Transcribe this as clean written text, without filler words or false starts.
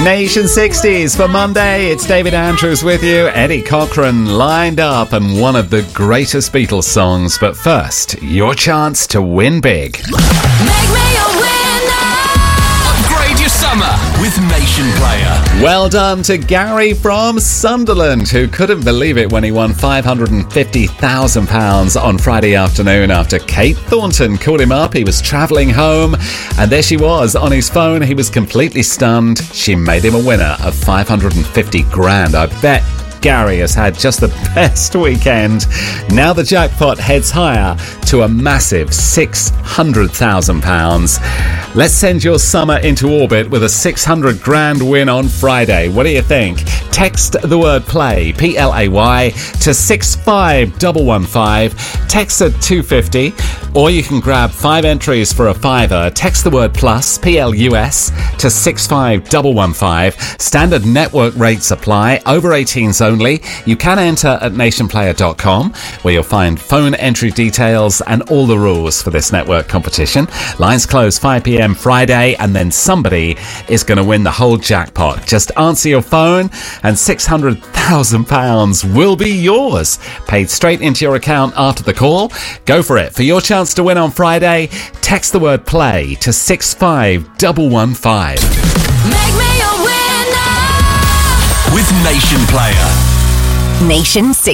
Nation 60s for Monday. It's David Andrews with you. Eddie Cochran lined up and one of the greatest Beatles songs. But first, your chance to win big. Make me a winner. Upgrade your summer with Nation Player. Well done to Gary from Sunderland, who couldn't believe it when he won £550,000 on Friday afternoon after Kate Thornton called him up. He was travelling home, and there she was on his phone. He was completely stunned. She made him a winner of 550 grand. I bet Gary has had just the best weekend. Now the jackpot heads higher to a massive £600,000. Let's send your summer into orbit with a 600 grand win on Friday. What do you think? Text the word play, PLAY, to 65115. Text at 250, or you can grab 5 entries for a fiver. Text the word plus, PLUS, to 65115. Standard network rates apply. Over 18s only. You can enter at nationplayer.com, where you'll find phone entry details and all the rules for this network competition. Lines close 5 p.m. Friday, and then somebody is going to win the whole jackpot. Just answer your phone and £600,000 will be yours, paid straight into your account after the call. Go for it. For your chance to win on Friday, text the word play to 65115. Make me a winner. With Nation Player. Nation 60.